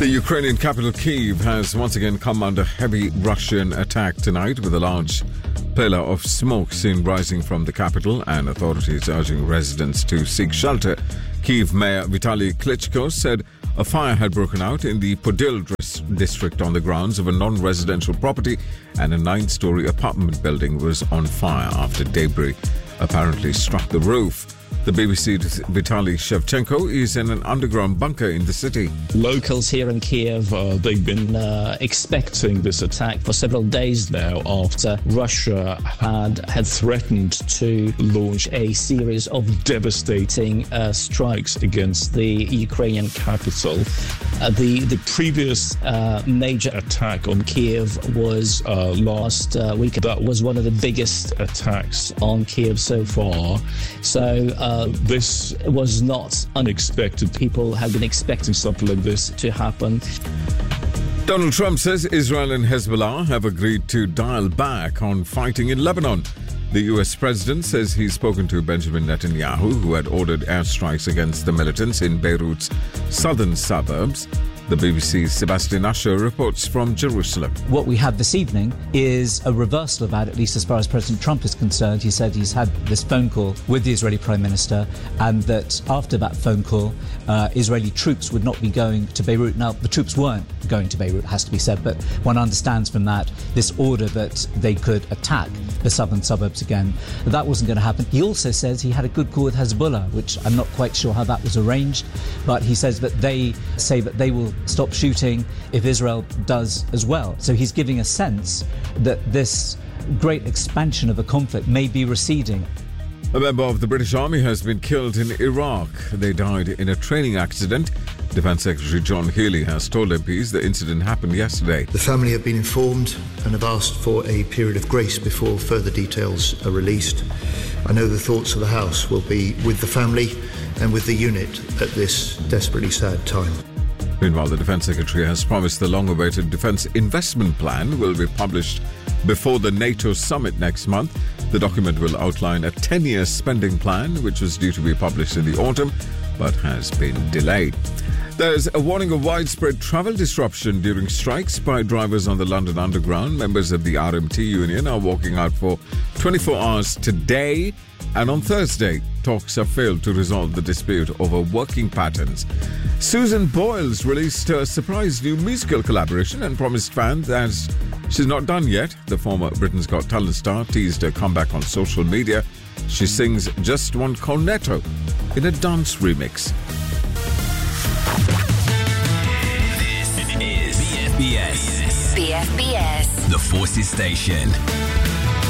The Ukrainian capital Kyiv has once again come under heavy Russian attack tonight, with a large pillar of smoke seen rising from the capital and authorities urging residents to seek shelter. Kyiv Mayor Vitaly Klitschko said a fire had broken out in the Podil district on the grounds of a non-residential property, and a 9-story apartment building was on fire after debris apparently struck the roof. The BBC's Vitaly Shevchenko is in an underground bunker in the city. Locals here in Kiev, they've been expecting this attack for several days now, after Russia had threatened to launch a series of devastating strikes against the Ukrainian capital. The previous major attack on Kiev was last week. That was one of the biggest attacks on Kiev so far. So this was not unexpected. People have been expecting something like this to happen. Donald Trump says Israel and Hezbollah have agreed to dial back on fighting in Lebanon. The US president says he's spoken to Benjamin Netanyahu, who had ordered airstrikes against the militants in Beirut's southern suburbs. The BBC's Sebastian Usher reports from Jerusalem. What we have this evening is a reversal of that, at least as far as President Trump is concerned. He said he's had this phone call with the Israeli Prime Minister, and that after that phone call, Israeli troops would not be going to Beirut. Now, the troops weren't going to Beirut, has to be said, but one understands from that this order that they could attack the southern suburbs again. That wasn't going to happen. He also says he had a good call with Hezbollah, which I'm not quite sure how that was arranged, but he says that they say that they will stop shooting if Israel does as well. So he's giving a sense that this great expansion of the conflict may be receding. A member of the British Army has been killed in Iraq. They died in a training accident. Defence Secretary John Healey has told MPs the incident happened yesterday. The family have been informed and have asked for a period of grace before further details are released. I know the thoughts of the House will be with the family and with the unit at this desperately sad time. Meanwhile, the Defence Secretary has promised the long-awaited Defence Investment Plan will be published before the NATO summit next month. The document will outline a 10-year spending plan, which was due to be published in the autumn, but has been delayed. There's a warning of widespread travel disruption during strikes by drivers on the London Underground. Members of the RMT union are walking out for 24 hours today, and on Thursday, talks have failed to resolve the dispute over working patterns. Susan Boyles released a surprise new musical collaboration and promised fans that she's not done yet. The former Britain's Got Talent star teased her comeback on social media. She sings Just One Cornetto in a dance remix. This is BFBS. BFBS. The Forces Station.